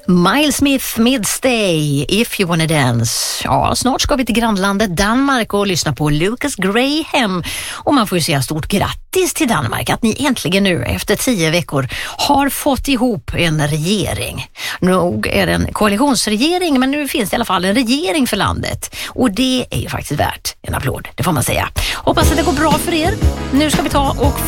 Miles Smith med Stay, If You Wanna Dance. Ja, snart ska vi till grannlandet Danmark och lyssna på Lucas Graham. Och man får ju säga stort grattis till Danmark att ni äntligen nu efter 10 veckor har fått ihop en regering. Nog är det en koalitionsregering, men nu finns det i alla fall en regering för landet. Och det är ju faktiskt värt en applåd, det får man säga. Hoppas att det går bra för er. Nu ska vi ta och